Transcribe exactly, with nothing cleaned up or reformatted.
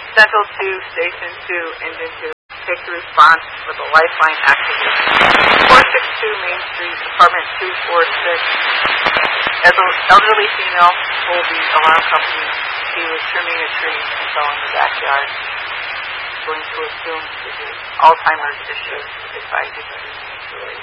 Central two, Station two, Engine two. Take the response for the Lifeline activist. four sixty-two Main Street, Apartment two forty-six. As an elderly female told the alarm company she was trimming a tree and fell in the backyard. Going to assume it is Alzheimer's issue. If I didn't